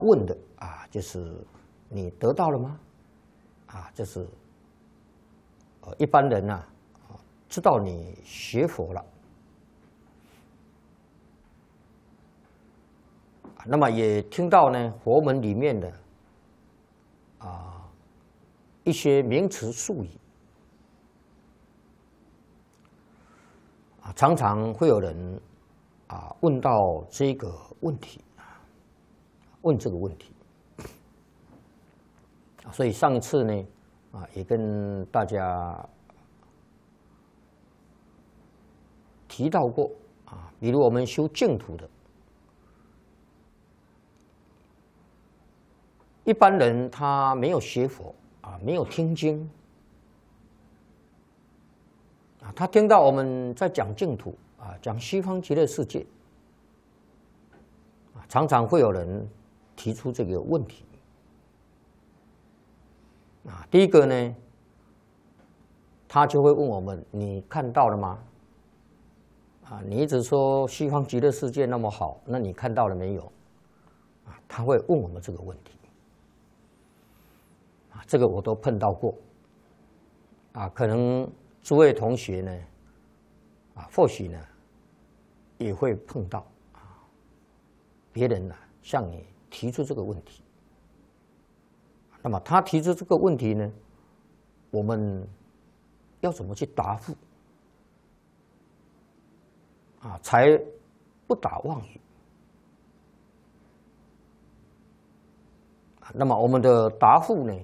问的啊，就是你得到了吗？啊，就是一般人呐，知道你学佛了，那么也听到呢佛门里面的一些名词术语常常会有人问到这个问题。问这个问题，所以上一次呢，也跟大家提到过比如我们修净土的，一般人他没有学佛没有听经他听到我们在讲净土讲西方极乐世界常常会有人提出这个问题第一个呢，他就会问我们：你看到了吗？你一直说西方极乐世界那么好，那你看到了没有？他会问我们这个问题这个我都碰到过可能诸位同学呢或许呢也会碰到别人向你提出这个问题，那么他提出这个问题呢，我们要怎么去答复才不打妄语？那么我们的答复呢，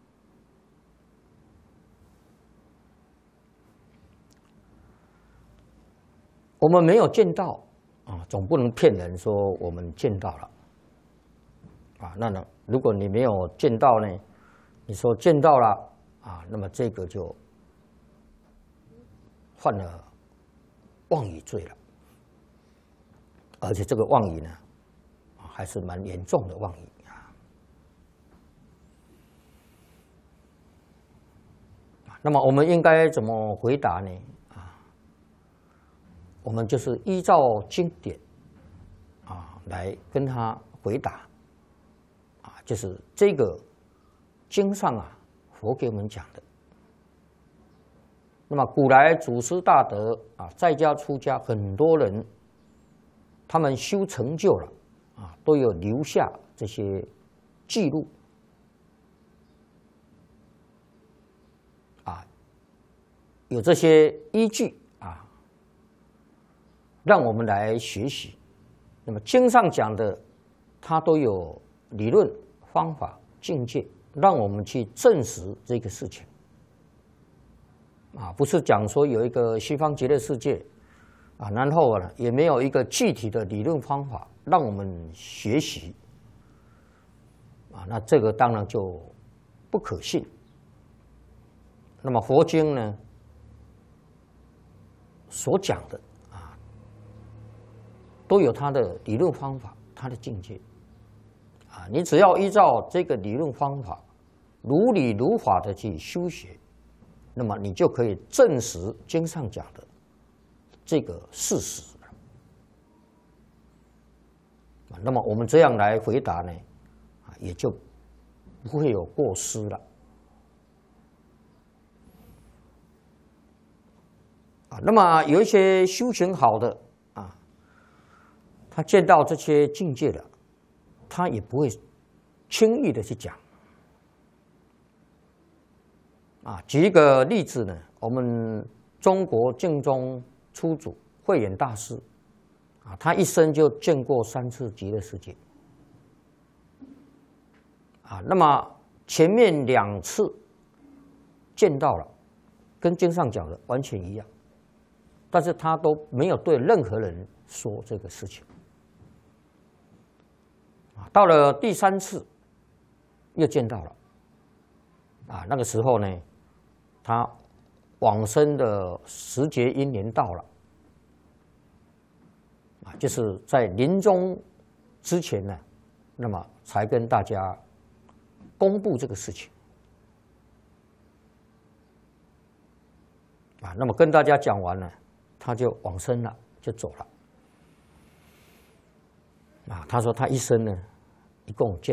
我们没有见到总不能骗人说我们见到了那呢，如果你没有见到呢，你说见到了那么这个就犯了妄语罪了，而且这个妄语呢还是蛮严重的妄语那么我们应该怎么回答呢？我们就是依照经典来跟他回答就是这个经上佛给我们讲的。那么古来祖师大德在家出家，很多人他们修成就了都有留下这些记录有这些依据让我们来学习。那么经上讲的，它都有理论、方法、境界，让我们去证实这个事情不是讲说有一个西方极乐世界然后呢也没有一个具体的理论方法让我们学习那这个当然就不可信。那么佛经呢所讲的都有它的理论方法，它的境界你只要依照这个理论方法如理如法的去修学，那么你就可以证实经上讲的这个事实那么我们这样来回答呢也就不会有过失了那么有一些修行好的他见到这些境界了，他也不会轻易的去讲举一个例子呢，我们中国净宗初祖慧远大师他一生就见过3次极乐世界那么前面2次见到了，跟经上讲的完全一样，但是他都没有对任何人说这个事情到了第3次又见到了那个时候呢他往生的时节因缘到了就是在临终之前呢，那么才跟大家公布这个事情那么跟大家讲完了，他就往生了，就走了他说他一生呢一共见